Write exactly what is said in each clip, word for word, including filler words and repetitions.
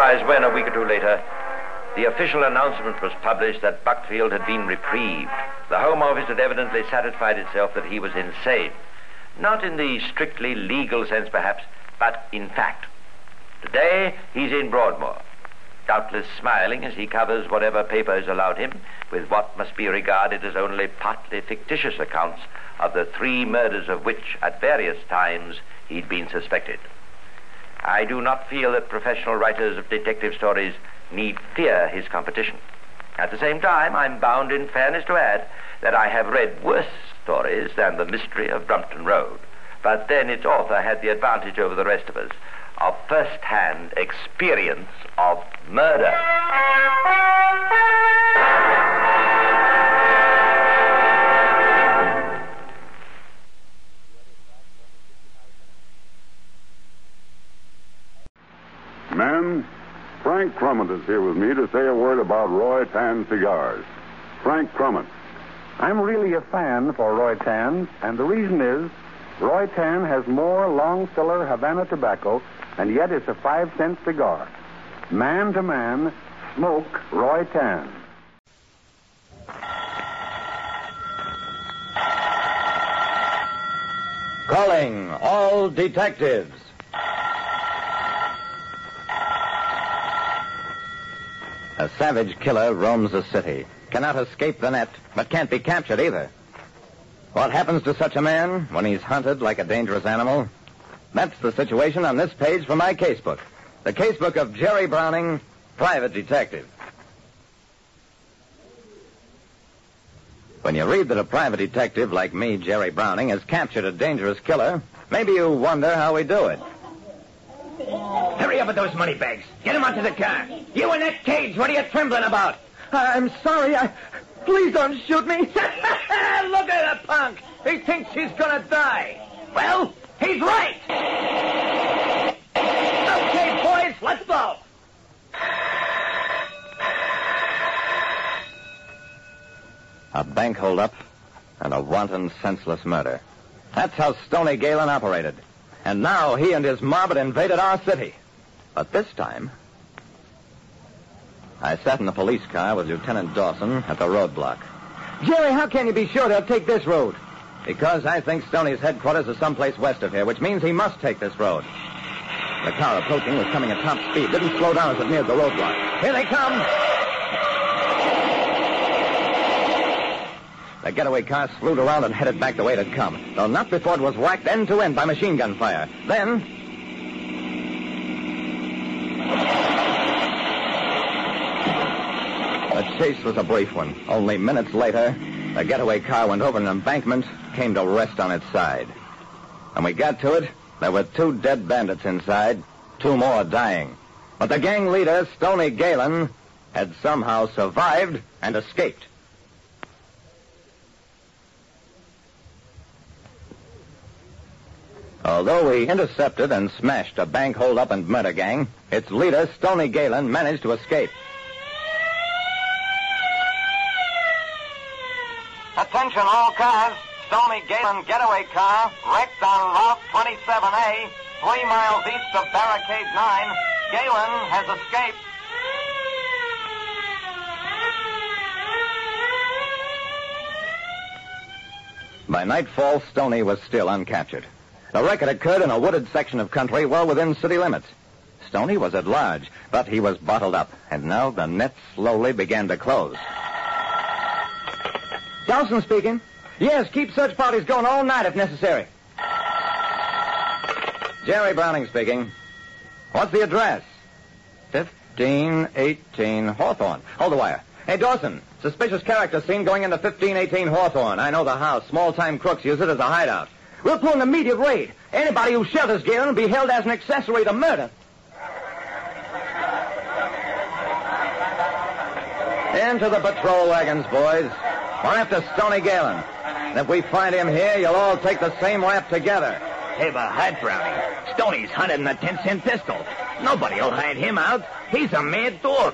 realized when, a week or two later, the official announcement was published that Buckfield had been reprieved. The Home Office had evidently satisfied itself that he was insane. Not in the strictly legal sense, perhaps, but in fact. Today, he's in Broadmoor, doubtless smiling as he covers whatever papers allowed him with what must be regarded as only partly fictitious accounts of the three murders of which, at various times, he'd been suspected. I do not feel that professional writers of detective stories need fear his competition. At the same time, I'm bound in fairness to add that I have read worse stories than The Mystery of Brompton Road. But then its author had the advantage over the rest of us of first-hand experience of murder. Men, Frank Crummett is here with me to say a word about Roy Tan cigars. Frank Crummett. I'm really a fan for Roy Tan, and the reason is Roy Tan has more long-filler Havana tobacco, and yet it's a five-cent cigar. Man to man, smoke Roy Tan. Calling all detectives. A savage killer roams the city, cannot escape the net, but can't be captured either. What happens to such a man when he's hunted like a dangerous animal? That's the situation on this page from my casebook. The casebook of Jerry Browning, private detective. When you read that a private detective like me, Jerry Browning, has captured a dangerous killer, maybe you wonder how we do it. Hurry up with those money bags. Get him onto the car. You in that cage, what are you trembling about? I'm sorry, I... Please don't shoot me. Look at the punk. He thinks he's gonna die. Well, he's right. Okay, boys, let's go. A bank holdup and a wanton, senseless murder. That's how Stoney Galen operated. And now he and his mob had invaded our city. But this time, I sat in the police car with Lieutenant Dawson at the roadblock. Jerry, how can you be sure they'll take this road? Because I think Stoney's headquarters is someplace west of here, which means he must take this road. The car approaching was coming at top speed. Didn't slow down as it neared the roadblock. Here they come! The getaway car slewed around and headed back the way it had come, though not before it was whacked end to end by machine gun fire. Then... the chase was a brief one. Only minutes later, the getaway car went over an embankment, came to rest on its side. When we got to it, there were two dead bandits inside, two more dying. But the gang leader, Stoney Galen, had somehow survived and escaped. Although we intercepted and smashed a bank hold-up and murder gang, its leader, Stoney Galen, managed to escape. Attention all cars. Stoney Galen getaway car wrecked on Route twenty-seven A, three miles east of Barricade nine. Galen has escaped. By nightfall, Stoney was still uncaptured. The wreck had occurred in a wooded section of country well within city limits. Stoney was at large, but he was bottled up, and now the net slowly began to close. Dawson speaking. Yes, keep search parties going all night if necessary. Jerry Browning speaking. What's the address? fifteen eighteen Hawthorne. Hold the wire. Hey, Dawson, suspicious character seen going into fifteen eighteen Hawthorne. I know the house. Small-time crooks use it as a hideout. We'll pull an immediate raid. Anybody who shelters Galen will be held as an accessory to murder. Into the patrol wagons, boys. We're after Stoney Galen. And if we find him here, you'll all take the same rap together. Have a heart, Browning. Stoney's hunted in a ten-cent pistol. Nobody'll hide him out. He's a mad dog.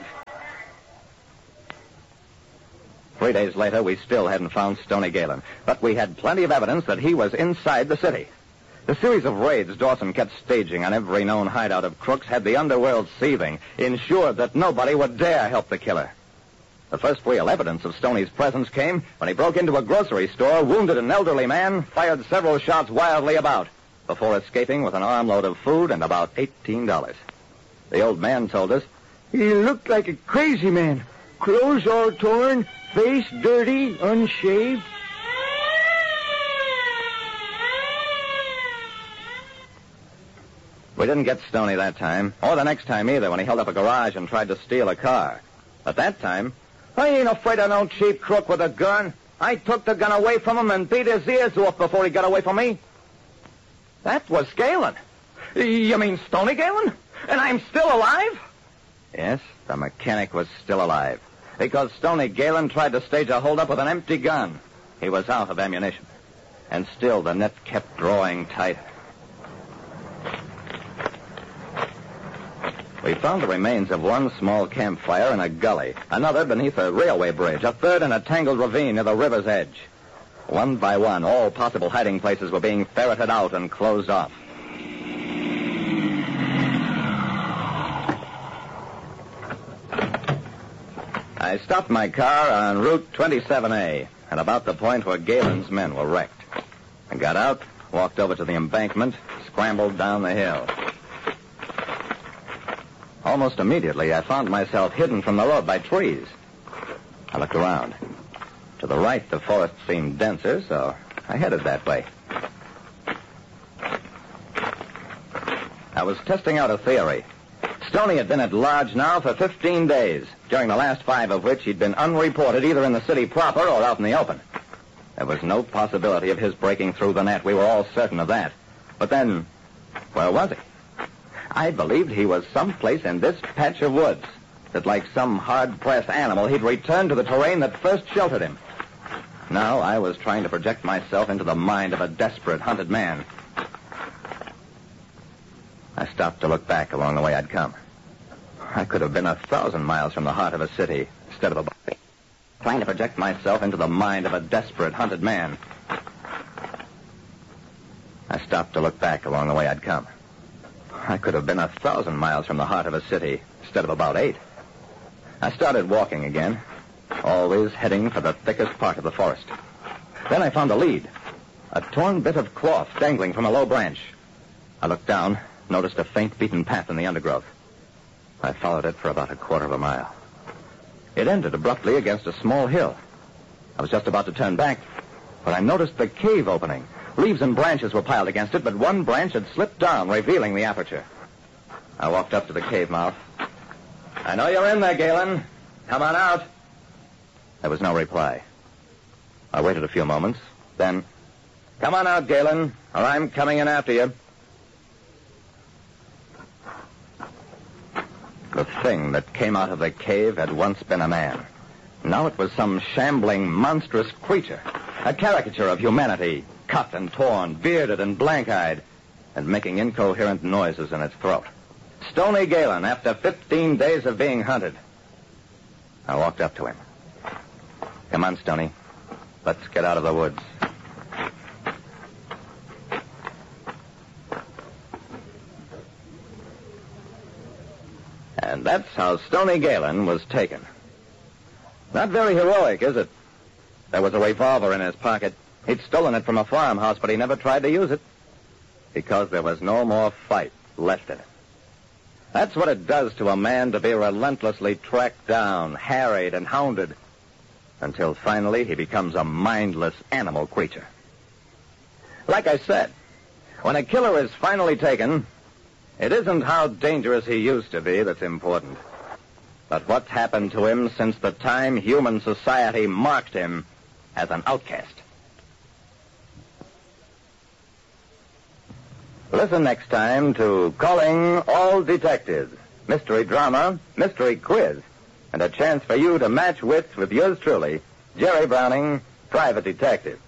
Three days later, we still hadn't found Stoney Galen, but we had plenty of evidence that he was inside the city. The series of raids Dawson kept staging on every known hideout of crooks had the underworld seething, ensured that nobody would dare help the killer. The first real evidence of Stoney's presence came when he broke into a grocery store, wounded an elderly man, fired several shots wildly about, before escaping with an armload of food and about eighteen dollars. The old man told us, "He looked like a crazy man. Clothes all torn, face dirty, unshaved." We didn't get Stoney that time, or the next time either, when he held up a garage and tried to steal a car. At that time, "I ain't afraid of no cheap crook with a gun. I took the gun away from him and beat his ears off before he got away from me." That was Galen. You mean Stoney Galen? And I'm still alive? Yes, the mechanic was still alive, because Stoney Galen tried to stage a holdup with an empty gun. He was out of ammunition. And still the net kept drawing tighter. We found the remains of one small campfire in a gully, another beneath a railway bridge, a third in a tangled ravine near the river's edge. One by one, all possible hiding places were being ferreted out and closed off. I stopped my car on Route twenty-seven A, at about the point where Galen's men were wrecked. I got out, walked over to the embankment, scrambled down the hill. Almost immediately, I found myself hidden from the road by trees. I looked around. To the right, the forest seemed denser, so I headed that way. I was testing out a theory. Stoney had been at large now for fifteen days, during the last five of which he'd been unreported either in the city proper or out in the open. There was no possibility of his breaking through the net. We were all certain of that. But then, where was he? I believed he was someplace in this patch of woods, that like some hard-pressed animal, he'd returned to the terrain that first sheltered him. Now I was trying to project myself into the mind of a desperate, hunted man. I stopped to look back along the way I'd come. I could have been a thousand miles from the heart of a city instead of a body. Trying to project myself into the mind of a desperate, hunted man. I stopped to look back along the way I'd come. I could have been a thousand miles from the heart of a city instead of about eight. I started walking again, always heading for the thickest part of the forest. Then I found a lead, a torn bit of cloth dangling from a low branch. I looked down, noticed a faint beaten path in the undergrowth. I followed it for about a quarter of a mile. It ended abruptly against a small hill. I was just about to turn back, but I noticed the cave opening. Leaves and branches were piled against it, but one branch had slipped down, revealing the aperture. I walked up to the cave mouth. "I know you're in there, Galen. Come on out." There was no reply. I waited a few moments, then, "Come on out, Galen, or I'm coming in after you." The thing that came out of the cave had once been a man. Now it was some shambling, monstrous creature, a caricature of humanity, cut and torn, bearded and blank-eyed, and making incoherent noises in its throat. Stoney Galen, after fifteen days of being hunted. I walked up to him. "Come on, Stoney. Let's get out of the woods." And that's how Stoney Galen was taken. Not very heroic, is it? There was a revolver in his pocket. He'd stolen it from a farmhouse, but he never tried to use it because there was no more fight left in it. That's what it does to a man to be relentlessly tracked down, harried, and hounded, until finally he becomes a mindless animal creature. Like I said, when a killer is finally taken, it isn't how dangerous he used to be that's important, but what's happened to him since the time human society marked him as an outcast. Listen next time to Calling All Detectives, mystery drama, mystery quiz, and a chance for you to match wits with yours truly, Jerry Browning, private detective.